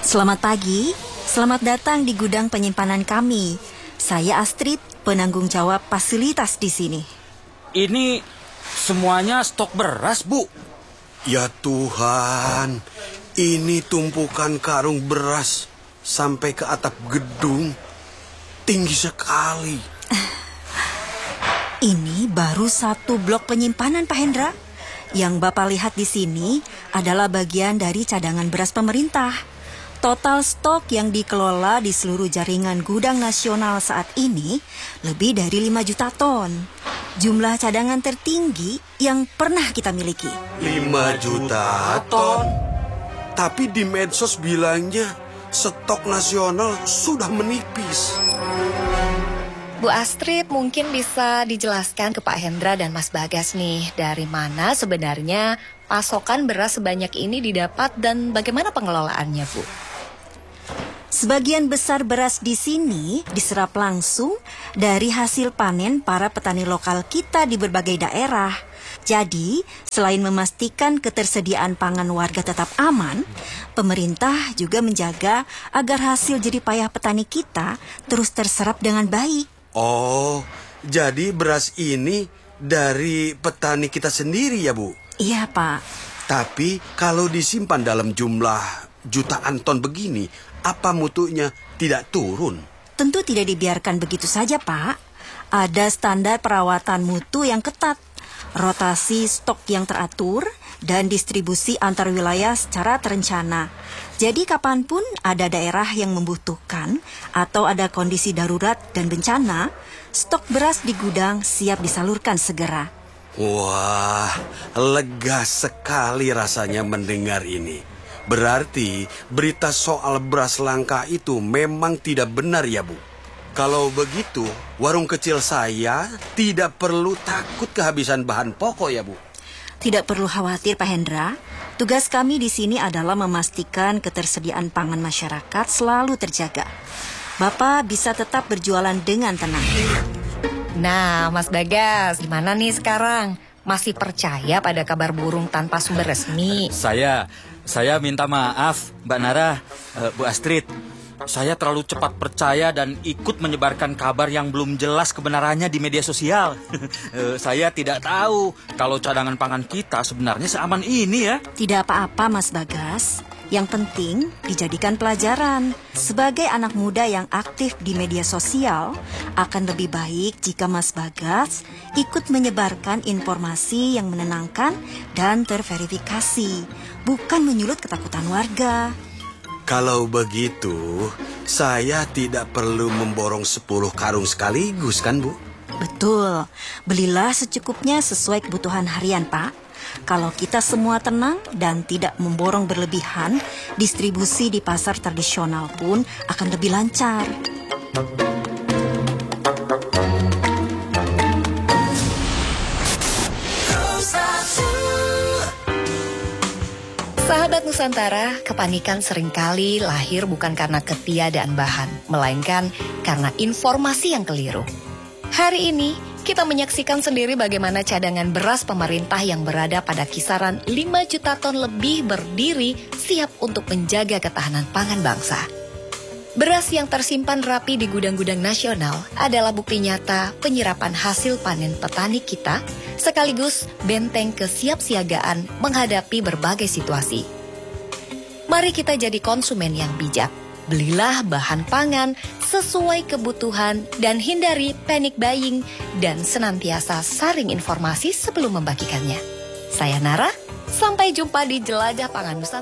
Selamat pagi, selamat datang di gudang penyimpanan kami. Saya Astrid, penanggung jawab fasilitas di sini. Ini semuanya stok beras, Bu. Ya Tuhan, ini tumpukan karung beras sampai ke atap gedung. Tinggi sekali. Ini baru satu blok penyimpanan, Pak Hendra. Yang Bapak lihat di sini adalah bagian dari cadangan beras pemerintah. Total stok yang dikelola di seluruh jaringan gudang nasional saat ini lebih dari 5 juta ton. Jumlah cadangan tertinggi yang pernah kita miliki. 5 juta ton? Tapi di medsos bilangnya stok nasional sudah menipis. Bu Astrid, mungkin bisa dijelaskan ke Pak Hendra dan Mas Bagas nih, dari mana sebenarnya pasokan beras sebanyak ini didapat dan bagaimana pengelolaannya, Bu? Sebagian besar beras di sini diserap langsung dari hasil panen para petani lokal kita di berbagai daerah. Jadi, selain memastikan ketersediaan pangan warga tetap aman, pemerintah juga menjaga agar hasil jerih payah petani kita terus terserap dengan baik. Oh, jadi beras ini dari petani kita sendiri ya, Bu? Iya, Pak. Tapi kalau disimpan dalam jumlah jutaan ton begini, apa mutunya tidak turun? Tentu tidak dibiarkan begitu saja, Pak. Ada standar perawatan mutu yang ketat, rotasi stok yang teratur, dan distribusi antar wilayah secara terencana. Jadi kapanpun ada daerah yang membutuhkan atau ada kondisi darurat dan bencana, stok beras di gudang siap disalurkan segera. Wah, lega sekali rasanya mendengar ini. Berarti berita soal beras langka itu memang tidak benar ya, Bu? Kalau begitu, warung kecil saya tidak perlu takut kehabisan bahan pokok ya, Bu? Tidak perlu khawatir, Pak Hendra. Tugas kami di sini adalah memastikan ketersediaan pangan masyarakat selalu terjaga. Bapak bisa tetap berjualan dengan tenang. Nah, Mas Bagas, gimana nih sekarang? Masih percaya pada kabar burung tanpa sumber resmi? Saya minta maaf, Mbak Nara, Bu Astrid. Saya terlalu cepat percaya dan ikut menyebarkan kabar yang belum jelas kebenarannya di media sosial. Saya tidak tahu kalau cadangan pangan kita sebenarnya seaman ini ya. Tidak apa-apa, Mas Bagas. Yang penting dijadikan pelajaran. Sebagai anak muda yang aktif di media sosial, akan lebih baik jika Mas Bagas ikut menyebarkan informasi yang menenangkan dan terverifikasi, bukan menyulut ketakutan warga. Kalau begitu, saya tidak perlu memborong 10 karung sekaligus kan, Bu? Betul, belilah secukupnya sesuai kebutuhan harian, Pak. Kalau kita semua tenang dan tidak memborong berlebihan, distribusi di pasar tradisional pun akan lebih lancar. Sahabat Nusantara, kepanikan seringkali lahir bukan karena ketiadaan bahan, melainkan karena informasi yang keliru. Hari ini, kita menyaksikan sendiri bagaimana cadangan beras pemerintah yang berada pada kisaran 5 juta ton lebih berdiri siap untuk menjaga ketahanan pangan bangsa. Beras yang tersimpan rapi di gudang-gudang nasional adalah bukti nyata penyerapan hasil panen petani kita, sekaligus benteng kesiapsiagaan menghadapi berbagai situasi. Mari kita jadi konsumen yang bijak. Belilah bahan pangan sesuai kebutuhan dan hindari panic buying dan senantiasa saring informasi sebelum membagikannya. Saya Nara, sampai jumpa di Jelajah Pangan Nusantara.